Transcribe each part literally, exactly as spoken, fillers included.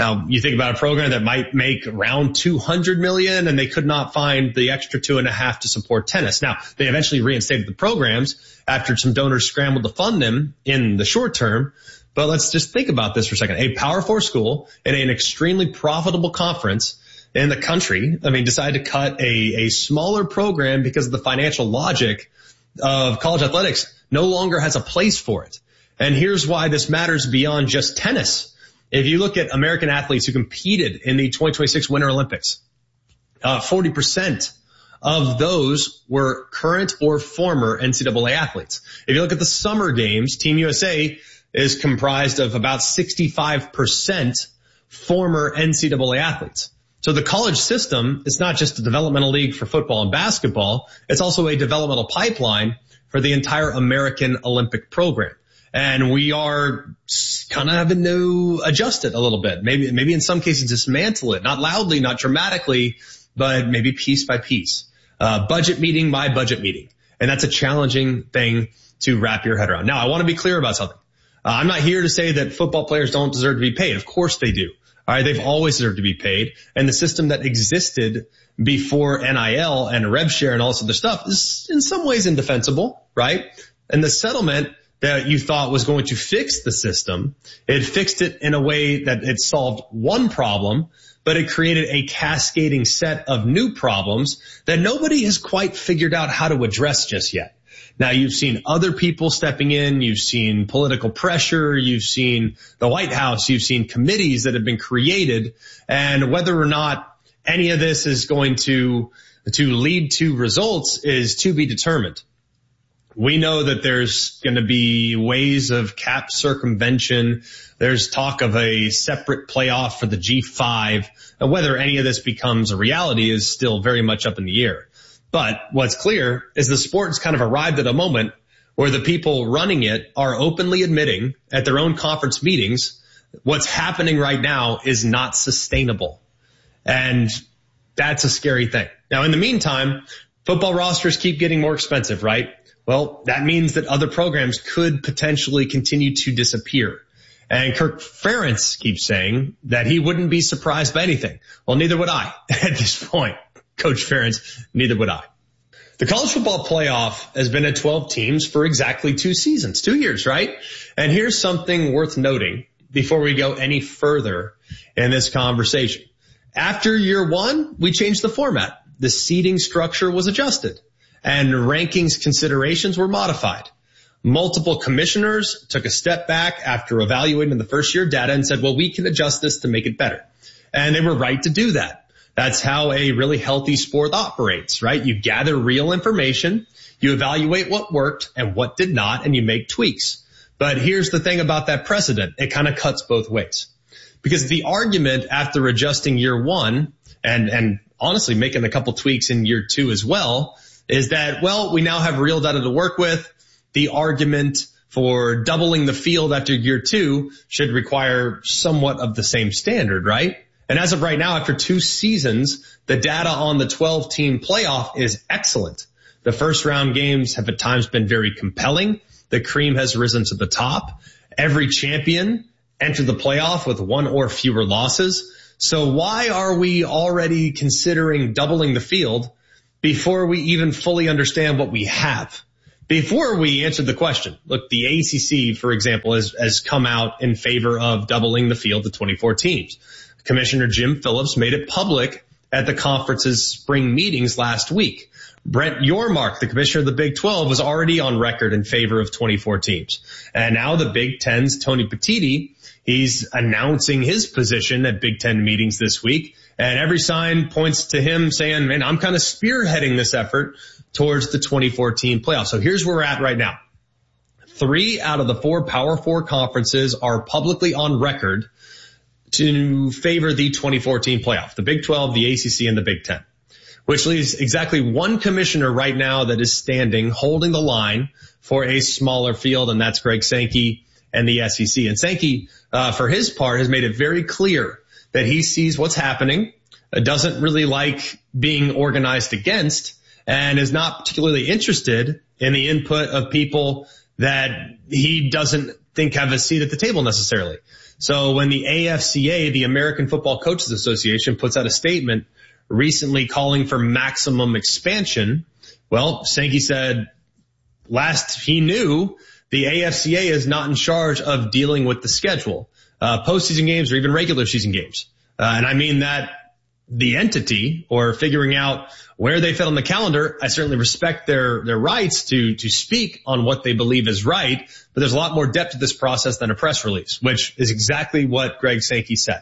Now, you think about a program that might make around two hundred million and they could not find the extra two and a half to support tennis. Now, they eventually reinstated the programs after some donors scrambled to fund them in the short term. But let's just think about this for a second. A Power Four school in an extremely profitable conference in the country, I mean, decided to cut a, a smaller program because of the financial logic of college athletics no longer has a place for it. And here's why this matters beyond just tennis. If you look at American athletes who competed in the twenty twenty-six Winter Olympics, uh, forty percent of those were current or former N C double A athletes. If you look at the Summer Games, Team U S A is comprised of about sixty-five percent former N C double A athletes. So the college system is not just a developmental league for football and basketball. It's also a developmental pipeline for the entire American Olympic program. And we are kind of having to adjust it a little bit. Maybe, maybe in some cases dismantle it, not loudly, not dramatically, but maybe piece by piece, uh, budget meeting by budget meeting. And that's a challenging thing to wrap your head around. Now, I want to be clear about something. Uh, I'm not here to say that football players don't deserve to be paid. Of course they do. All right. They've always deserved to be paid. And the system that existed before N I L and rev share and all this other stuff is in some ways indefensible, right? And the settlement that you thought was going to fix the system, it fixed it in a way that it solved one problem, but it created a cascading set of new problems that nobody has quite figured out how to address just yet. Now, you've seen other people stepping in. You've seen political pressure. You've seen the White House. You've seen committees that have been created. And whether or not any of this is going to, to lead to results is to be determined. We know that there's going to be ways of cap circumvention. There's talk of a separate playoff for the G five. And whether any of this becomes a reality is still very much up in the air. But what's clear is the sport's kind of arrived at a moment where the people running it are openly admitting at their own conference meetings what's happening right now is not sustainable. And that's a scary thing. Now, in the meantime, football rosters keep getting more expensive, right? Well, that means that other programs could potentially continue to disappear. And Kirk Ferentz keeps saying that he wouldn't be surprised by anything. Well, neither would I at this point. Coach Ferentz, neither would I. The college football playoff has been at twelve teams for exactly two seasons, two years, right? And here's something worth noting before we go any further in this conversation. After year one, we changed the format. The seeding structure was adjusted and rankings considerations were modified. Multiple commissioners took a step back after evaluating the first year data and said, well, we can adjust this to make it better. And they were right to do that. That's how a really healthy sport operates, right? You gather real information, you evaluate what worked and what did not, and you make tweaks. But here's the thing about that precedent. It kind of cuts both ways. Because the argument after adjusting year one and, and honestly making a couple tweaks in year two as well is that, well, we now have real data to work with. The argument for doubling the field after year two should require somewhat of the same standard, right? And as of right now, after two seasons, the data on the twelve team playoff is excellent. The first round games have at times been very compelling. The cream has risen to the top. Every champion entered the playoff with one or fewer losses. So why are we already considering doubling the field before we even fully understand what we have? Before we answer the question, look, the A C C, for example, has, has come out in favor of doubling the field to twenty-four teams. Commissioner Jim Phillips made it public at the conference's spring meetings last week. Brent Yormark, the commissioner of the Big twelve, was already on record in favor of twenty-four teams. And now the Big Ten's Tony Petitti, he's announcing his position at Big Ten meetings this week. And every sign points to him saying, man, I'm kind of spearheading this effort towards the twenty-four team playoff. So here's where we're at right now. Three out of the four Power Four conferences are publicly on record to favor the twenty-four team playoff, the Big twelve, the A C C, and the Big Ten, which leaves exactly one commissioner right now that is standing, holding the line for a smaller field, and that's Greg Sankey and the S E C. And Sankey, uh, for his part, has made it very clear that he sees what's happening, uh, doesn't really like being organized against, and is not particularly interested in the input of people that he doesn't think have a seat at the table necessarily. So when the A F C A, the American Football Coaches Association, puts out a statement recently calling for maximum expansion, well, Sankey said last he knew the A F C A is not in charge of dealing with the schedule, uh, postseason games or even regular season games. Uh, and I mean that the entity or figuring out where they fit on the calendar, I certainly respect their, their rights to, to speak on what they believe is right. But there's a lot more depth to this process than a press release, which is exactly what Greg Sankey said.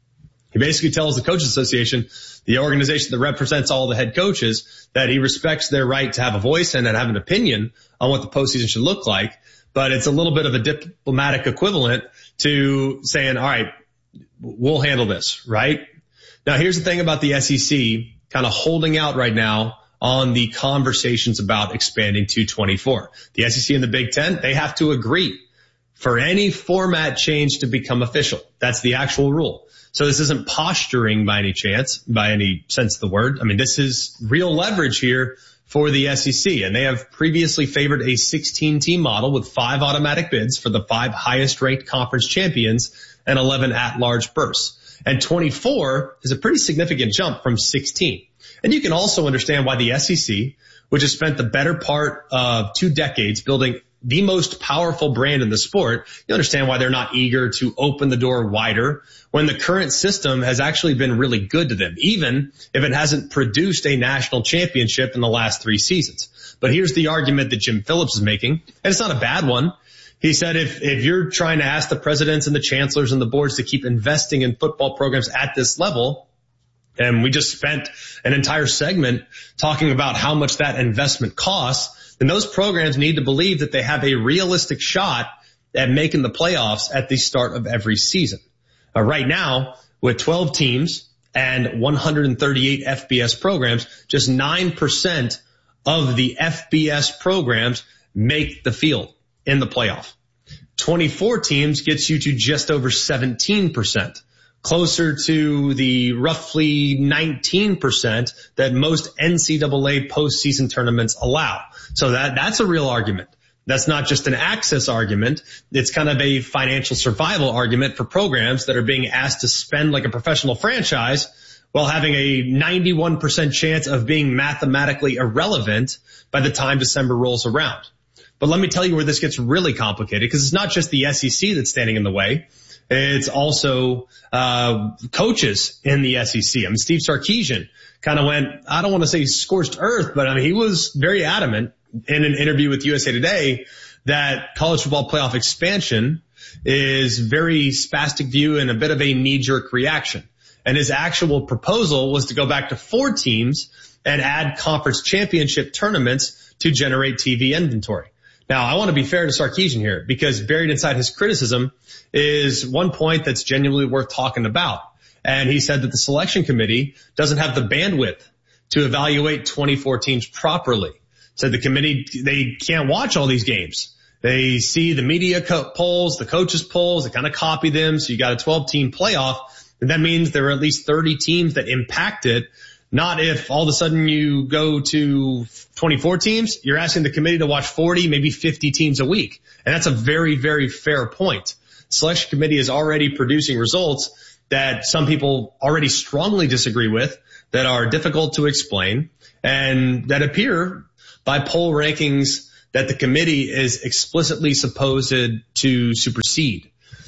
He basically tells the Coaches Association, the organization that represents all the head coaches, that he respects their right to have a voice and to have an opinion on what the postseason should look like. But it's a little bit of a diplomatic equivalent to saying, all right, we'll handle this, right? Now, here's the thing about the S E C kind of holding out right now on the conversations about expanding to twenty-four. The S E C and the Big Ten, they have to agree for any format change to become official. That's the actual rule. So this isn't posturing by any chance, by any sense of the word. I mean, this is real leverage here for the S E C, and they have previously favored a sixteen team model with five automatic bids for the five highest ranked conference champions and eleven at-large berths. And twenty-four is a pretty significant jump from sixteen. And you can also understand why the S E C, which has spent the better part of two decades building the most powerful brand in the sport, you understand why they're not eager to open the door wider when the current system has actually been really good to them, even if it hasn't produced a national championship in the last three seasons. But here's the argument that Jim Phillips is making, and it's not a bad one. He said if, if you're trying to ask the presidents and the chancellors and the boards to keep investing in football programs at this level, and we just spent an entire segment talking about how much that investment costs, then those programs need to believe that they have a realistic shot at making the playoffs at the start of every season. Uh, right now, with twelve teams and one hundred thirty-eight F B S programs, just nine percent of the F B S programs make the field in the playoff. twenty-four teams gets you to just over seventeen percent, closer to the roughly nineteen percent that most N C double A postseason tournaments allow. So that, that's a real argument. That's not just an access argument. It's kind of a financial survival argument for programs that are being asked to spend like a professional franchise while having a ninety-one percent chance of being mathematically irrelevant by the time December rolls around. But let me tell you where this gets really complicated, because it's not just the S E C that's standing in the way. It's also uh coaches in the S E C. I mean, Steve Sarkisian kind of went, I don't want to say scorched earth, but I mean, he was very adamant in an interview with U S A Today that college football playoff expansion is very spastic view and a bit of a knee-jerk reaction. And his actual proposal was to go back to four teams and add conference championship tournaments to generate T V inventory. Now, I want to be fair to Sarkisian here, because buried inside his criticism is one point that's genuinely worth talking about. And he said that the selection committee doesn't have the bandwidth to evaluate twenty-four teams properly. Said the committee, they can't watch all these games. They see the media co- polls, the coaches polls, they kind of copy them. So you got a twelve team playoff. And that means there are at least thirty teams that impact it. Not if all of a sudden you go to twenty-four teams, you're asking the committee to watch forty, maybe fifty teams a week. And that's a very, very fair point. The selection committee is already producing results that some people already strongly disagree with, that are difficult to explain, and that appear by poll rankings that the committee is explicitly supposed to supersede.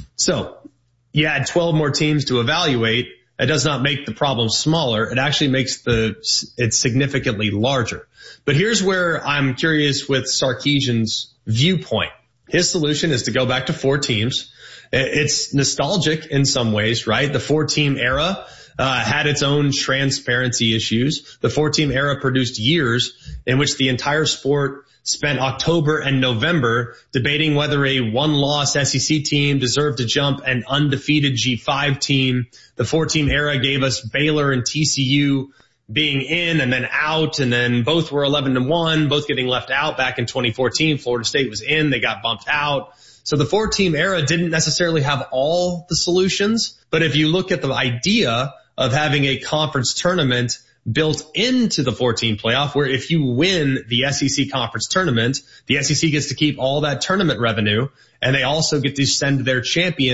So you add twelve more teams to evaluate. It does not make the problem smaller. It actually makes the it significantly larger. But here's where I'm curious with Sarkisian's viewpoint. His solution is to go back to four teams. It's nostalgic in some ways, right? The four-team era uh had its own transparency issues. The four-team era produced years in which the entire sport spent October and November debating whether a one-loss S E C team deserved to jump an undefeated G five team. The four-team era gave us Baylor and T C U being in and then out, and then both were eleven to one, both getting left out back in twenty fourteen. Florida State was in, they got bumped out. So the four-team era didn't necessarily have all the solutions, but if you look at the idea of having a conference tournament built into the four-team playoff, where if you win the S E C conference tournament, the S E C gets to keep all that tournament revenue, and they also get to send their champion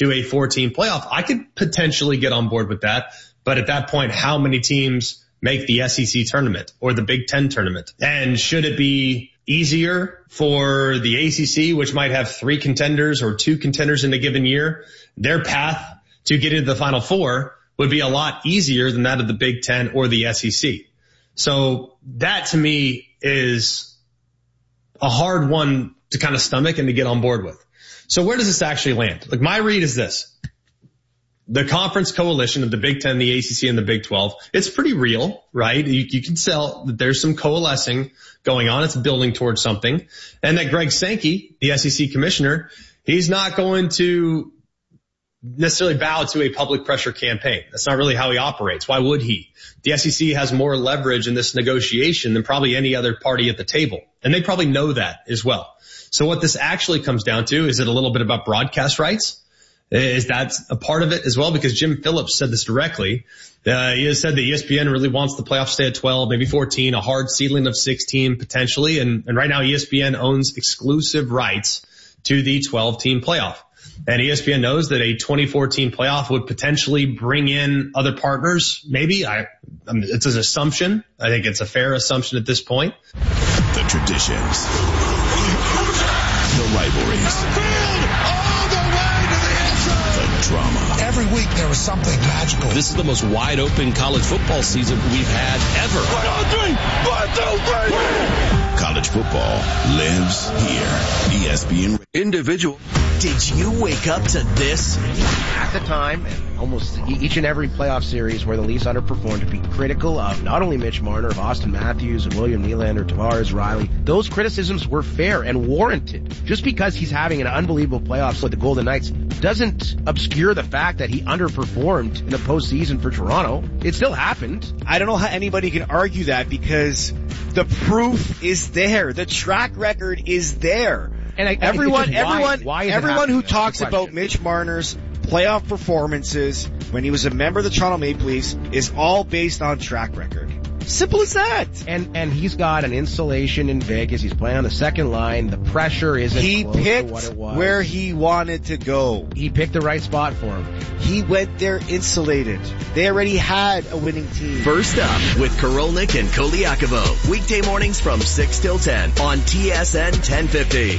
to a four-team playoff, I could potentially get on board with that. But at that point, how many teams make the S E C tournament or the Big Ten tournament? And should it be easier for the A C C, which might have three contenders or two contenders in a given year? Their path to get into the Final Four would be a lot easier than that of the Big Ten or the S E C. So that to me is a hard one to kind of stomach and to get on board with. So where does this actually land? Like, my read is this. The conference coalition of the Big Ten, the A C C, and the Big twelve, it's pretty real, right? You, you can tell that there's some coalescing going on. It's building towards something. And that Greg Sankey, the S E C commissioner, he's not going to necessarily bow to a public pressure campaign. That's not really how he operates. Why would he? The S E C has more leverage in this negotiation than probably any other party at the table. And they probably know that as well. So what this actually comes down to, is it a little bit about broadcast rights? Is that a part of it as well? Because Jim Phillips said this directly. Uh, he has said that E S P N really wants the playoffs to stay at twelve, maybe fourteen, a hard ceiling of sixteen potentially. And, and right now E S P N owns exclusive rights to the twelve team playoff. And E S P N knows that a twenty fourteen playoff would potentially bring in other partners. Maybe I, I mean, it's an assumption. I think it's a fair assumption at this point. The traditions, the rivalries, drama. Every week there was something magical. This is the most wide open college football season we've had ever. One, two, three. One, two, three. College football lives here. E S P N. Individual. Did you wake up to this? At the time, and almost each and every playoff series where the Leafs underperformed, to be critical of not only Mitch Marner, of Austin Matthews, and William Nylander, Tavares, Riley, those criticisms were fair and warranted. Just because he's having an unbelievable playoffs with the Golden Knights doesn't obscure the fact that he underperformed in the postseason for Toronto. It still happened. I don't know how anybody can argue that, because the proof is there. The track record is there. And I, everyone, why, everyone, why everyone who talks about Mitch Marner's playoff performances when he was a member of the Toronto Maple Leafs is all based on track record. Simple as that. And and he's got an installation in Vegas. He's playing on the second line. The pressure isn't he close picked to what it was. Where he wanted to go. He picked the right spot for him. He went there insulated. They already had a winning team. First up with Korolnik and Koliakovo. Weekday mornings from six till ten on T S N ten fifty.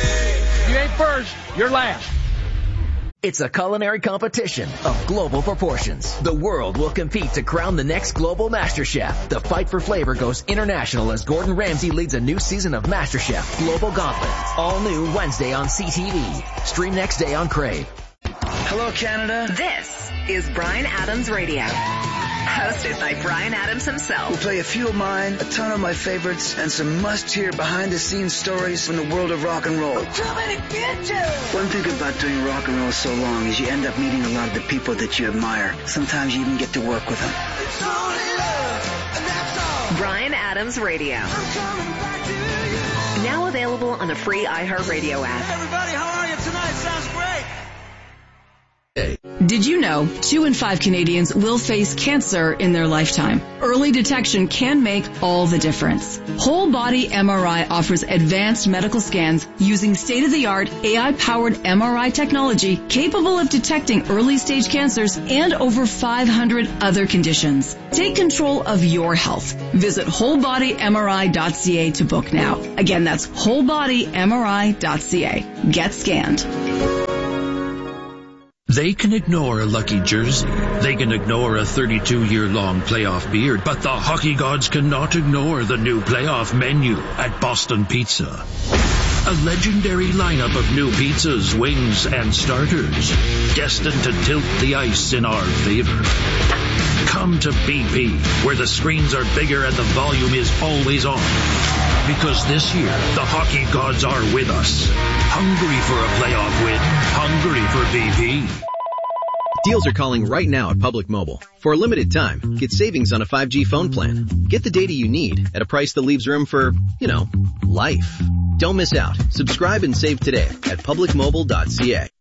You ain't first, you're last. It's a culinary competition of global proportions. The world will compete to crown the next global master chef. The fight for flavor goes international as Gordon Ramsay leads a new season of MasterChef Global Gauntlet. All new Wednesday on C T V. Stream next day on Crave. Hello, Canada. This is Bryan Adams Radio. Hosted by Bryan Adams himself. We'll play a few of mine, a ton of my favorites, and some must-hear behind-the-scenes stories from the world of rock and roll. Too many bitches! One thing about doing rock and roll so long is you end up meeting a lot of the people that you admire. Sometimes you even get to work with them. It's only love, and that's all. Bryan Adams Radio. I'm coming back to you. Now available on the free iHeartRadio app. Hey everybody, how are you tonight? Sounds great. Did you know two in five Canadians will face cancer in their lifetime? Early detection can make all the difference. Whole Body M R I offers advanced medical scans using state-of-the-art A I-powered M R I technology capable of detecting early-stage cancers and over five hundred other conditions. Take control of your health. Visit whole body M R I dot C A to book now. Again, that's whole body M R I dot C A. Get scanned. They can ignore a lucky jersey. They can ignore a thirty-two-year-long playoff beard, but the hockey gods cannot ignore the new playoff menu at Boston Pizza. A legendary lineup of new pizzas, wings, and starters, destined to tilt the ice in our favor. Come to B P, where the screens are bigger and the volume is always on. Because this year, the hockey gods are with us. Hungry for a playoff win. Hungry for B P. Deals are calling right now at Public Mobile. For a limited time, get savings on a five G phone plan. Get the data you need at a price that leaves room for, you know, life. Don't miss out. Subscribe and save today at public mobile dot C A.